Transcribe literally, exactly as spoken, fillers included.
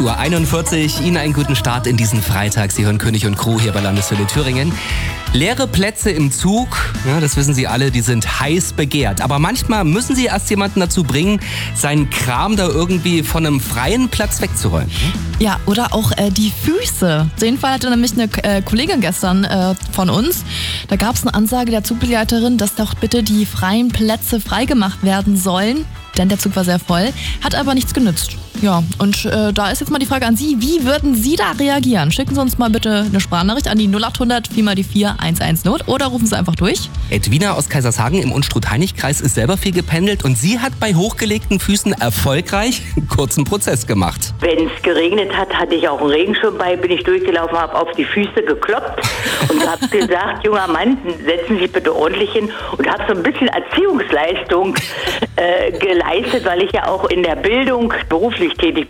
acht Uhr einundvierzig. Ihnen einen guten Start in diesen Freitag. Sie hören König und Crew hier bei Landeswelle Thüringen. Leere Plätze im Zug, ja, das wissen Sie alle, die sind heiß begehrt. Aber manchmal müssen Sie erst jemanden dazu bringen, seinen Kram da irgendwie von einem freien Platz wegzuräumen. Ja, oder auch äh, die Füße. Den Fall hatte nämlich eine äh, Kollegin gestern äh, von uns. Da gab es eine Ansage der Zugbegleiterin, dass doch bitte die freien Plätze freigemacht werden sollen. Denn der Zug war sehr voll, hat aber nichts genützt. Ja, und äh, da ist jetzt mal die Frage an Sie, wie würden Sie da reagieren? Schicken Sie uns mal bitte eine Sprachnachricht an die null acht hundert vier mal die vier eins eins null oder rufen Sie einfach durch. Edwina aus Kaisershagen im Unstrut-Hainich-Kreis ist selber viel gependelt und sie hat bei hochgelegten Füßen erfolgreich einen kurzen Prozess gemacht. Wenn es geregnet hat, hatte ich auch einen Regenschirm bei, bin ich durchgelaufen, habe auf die Füße gekloppt und habe gesagt, junger Mann, setzen Sie sich bitte ordentlich hin und habe so ein bisschen Erziehungsleistung äh, geleistet, weil ich ja auch in der Bildung beruflich tätig